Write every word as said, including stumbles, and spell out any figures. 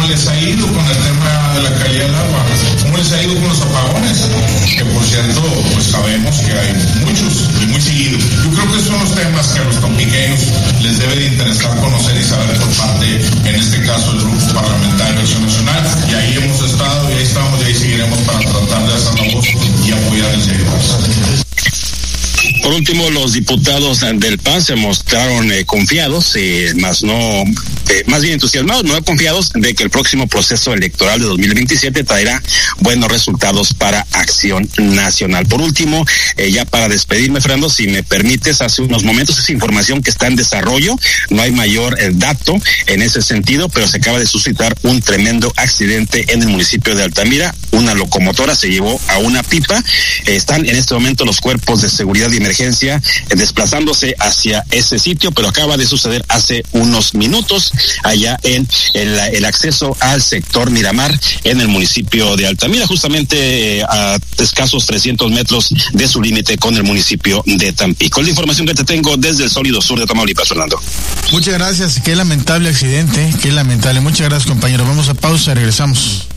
les ha ido con el tema de la calidad del agua, cómo les ha ido con los apagones, que por cierto, pues sabemos que hay muchos y muy seguidos. Yo creo que son los temas que a los tampiqueños les debe de interesar conocer y saber por parte, en este caso, del Grupo Parlamentario de Acción Nacional, y ahí hemos estado, y ahí estamos, y ahí seguiremos para tratar de hacer la voz y apoyar el seguidor. Por último, los diputados del P A N se mostraron eh, confiados, eh, más no, eh, más bien entusiasmados, no confiados de que el próximo proceso electoral de dos mil veintisiete traerá buenos resultados para Acción Nacional. Por último, eh, ya para despedirme, Fernando, si me permites, hace unos momentos esa información que está en desarrollo, no hay mayor eh, dato en ese sentido, pero se acaba de suscitar un tremendo accidente en el municipio de Altamira. Una locomotora se llevó a una pipa. Eh, están en este momento los cuerpos de seguridad y emergencia eh, desplazándose hacia ese sitio, pero acaba de suceder hace unos minutos allá en el, el acceso al sector Miramar en el municipio de Altamira, justamente eh, a escasos trescientos metros de su límite con el municipio de Tampico. Es la información que te tengo desde el sólido sur de Tamaulipas, Fernando. Muchas gracias, qué lamentable accidente, qué lamentable. Muchas gracias, compañero. Vamos a pausa, regresamos.